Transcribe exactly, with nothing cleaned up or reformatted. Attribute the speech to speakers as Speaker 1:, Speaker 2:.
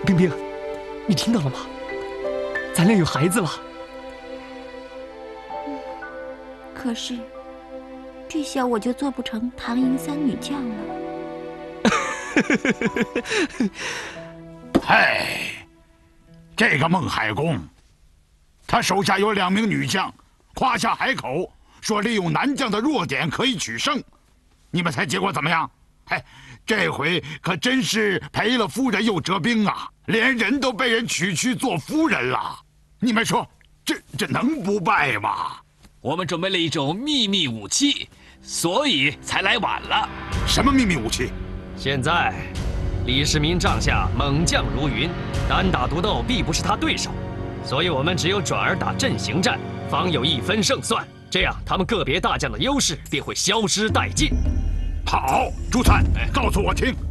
Speaker 1: 冰冰，你听到了吗？咱俩有孩子了。
Speaker 2: 嗯，可是这下我就做不成唐营三女将了。
Speaker 3: 嗨，这个孟海公，他手下有两名女将，夸下海口，说利用南将的弱点可以取胜。你们猜结果怎么样？哎，这回可真是赔了夫人又折兵啊，连人都被人娶去做夫人了。你们说，这这能不败吗？
Speaker 4: 我们准备了一种秘密武器，所以才来晚了。
Speaker 3: 什么秘密武器？
Speaker 5: 现在，李世民帐下猛将如云，单打独斗必不是他对手，所以我们只有转而打阵型战，方有一分胜算。这样，他们个别大将的优势便会消失殆尽。
Speaker 3: 好，朱灿，告诉我听，